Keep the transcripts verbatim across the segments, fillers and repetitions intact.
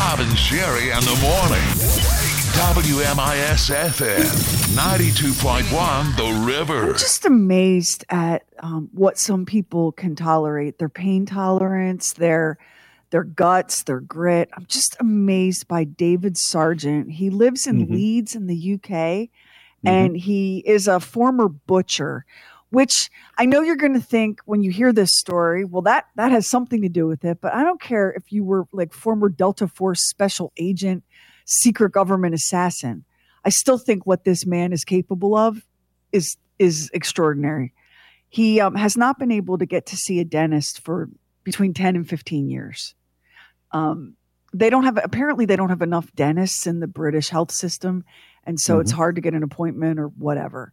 Bob and Sherry in the morning. W M I S F M, ninety-two point one, The River. I'm just amazed at um, what some people can tolerate. Their pain tolerance, their their guts, their grit. I'm just amazed by David Sargent. He lives in mm-hmm. Leeds in the U K, mm-hmm. and he is a former butcher, which I know you're going to think when you hear this story, well, that, that has something to do with it. But I don't care if you were like former Delta Force special agent, secret government assassin. I still think what this man is capable of is is extraordinary. He um, has not been able to get to see a dentist for between ten and fifteen years. Um, they don't have apparently they don't have enough dentists in the British health system, and so mm-hmm. it's hard to get an appointment or whatever.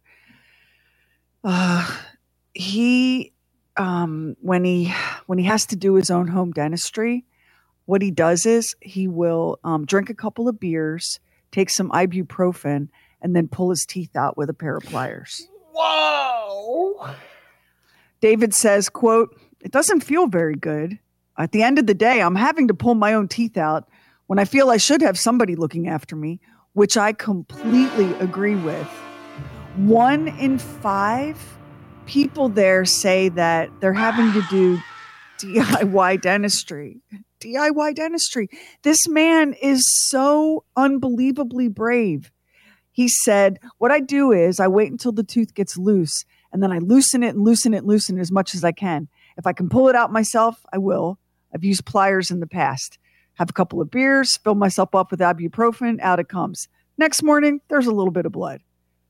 Uh, he um, when he when he has to do his own home dentistry, what he does is he will um, drink a couple of beers, take some ibuprofen, and then pull his teeth out with a pair of pliers. Whoa! David says, quote, "It doesn't feel very good. At the end of the day, I'm having to pull my own teeth out when I feel I should have somebody looking after me," which I completely agree with. One in five people there say that they're having to do D I Y dentistry. D I Y dentistry. This man is so unbelievably brave. He said, what I do is I wait until the tooth gets loose, and then I loosen it and loosen it and loosen it as much as I can. If I can pull it out myself, I will. I've used pliers in the past. Have a couple of beers, fill myself up with ibuprofen, out it comes. Next morning, there's a little bit of blood.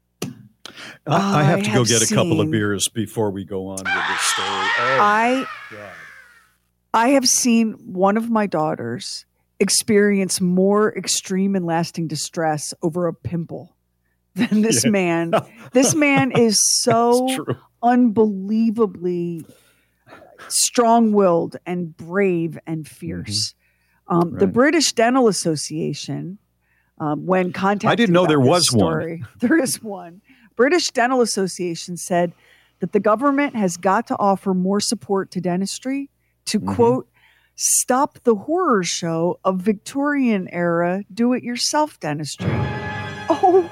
I, I have I to have go get seen, a couple of beers before we go on with this story. Oh, I, God. I have seen one of my daughters experience more extreme and lasting distress over a pimple than this yeah. man. This man is so unbelievably strong-willed and brave and fierce. Mm-hmm. Um, right. The British Dental Association, um, when contacted I didn't know there was story, one. There is one. British Dental Association said that the government has got to offer more support to dentistry to, mm-hmm. quote, stop the horror show of Victorian-era do-it-yourself dentistry. Oh,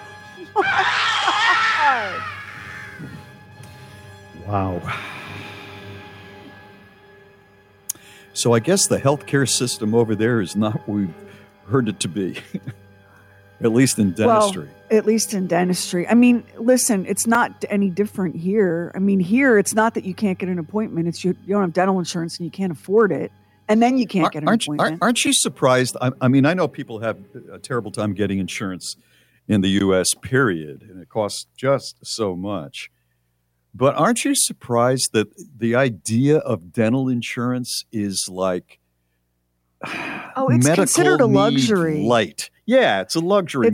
my God. Wow. So I guess the healthcare system over there is not what we've heard it to be, at least in dentistry. Well, at least in dentistry. I mean, listen, it's not any different here. I mean, here, it's not that you can't get an appointment. It's you, you don't have dental insurance and you can't afford it. And then you can't get an aren't, appointment. Aren't you surprised? I, I mean, I know people have a terrible time getting insurance in the U S, period, and it costs just so much. But aren't you surprised that the idea of dental insurance is like oh, it's medical considered a luxury. Light. Yeah, it's a luxury. It's